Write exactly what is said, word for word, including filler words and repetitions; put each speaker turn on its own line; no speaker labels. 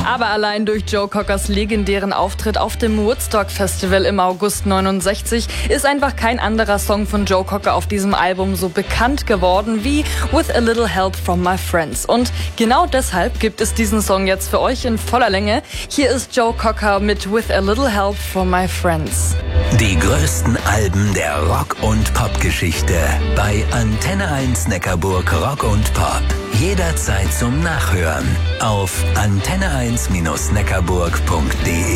Aber allein durch Joe Cockers legendären Auftritt auf dem Woodstock Festival im August neunundsechzig ist einfach kein anderer Song von Joe Cocker auf diesem Album so bekannt geworden wie With a Little Help from My Friends. Und genau deshalb gibt es diesen Song jetzt für euch in voller Länge. Hier ist Joe Cocker mit With a Little Help from My Friends.
Die größten Alben der Rock- und Pop-Geschichte bei Antenne eins Neckarburg Rock und Pop. Jederzeit zum Nachhören auf antenne eins Bindestrich neckarburg punkt de.